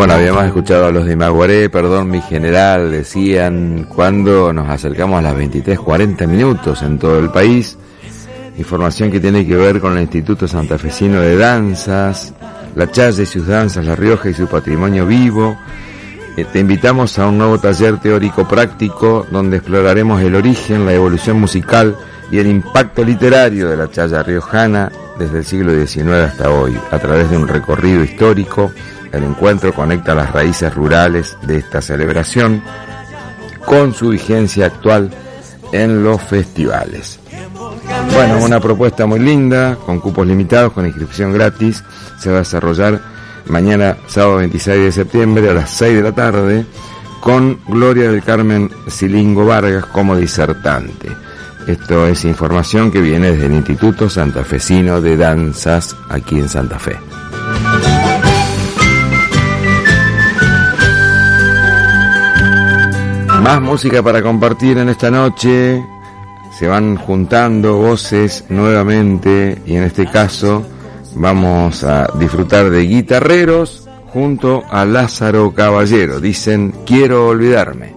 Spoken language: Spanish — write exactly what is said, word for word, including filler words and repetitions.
Bueno, habíamos escuchado a los de Maguaré, perdón mi general, decían cuando nos acercamos a las veintitrés cuarenta minutos en todo el país. Información que tiene que ver con el Instituto Santafesino de Danzas, La Chaya y sus danzas, La Rioja y su patrimonio vivo. Eh, te invitamos a un nuevo taller teórico práctico donde exploraremos el origen, la evolución musical y el impacto literario de la Chaya riojana desde el siglo diecinueve hasta hoy. A través de un recorrido histórico, el encuentro conecta las raíces rurales de esta celebración con su vigencia actual en los festivales. Bueno, una propuesta muy linda, con cupos limitados, con inscripción gratis. Se va a desarrollar mañana, sábado veintiséis de septiembre, a las seis de la tarde, con Gloria del Carmen Silingo Vargas como disertante. Esto es información que viene desde el Instituto Santafesino de Danzas, aquí en Santa Fe. Más música para compartir en esta noche. Se van juntando voces nuevamente y en este caso vamos a disfrutar de Guitarreros junto a Lázaro Caballero. Dicen, quiero olvidarme.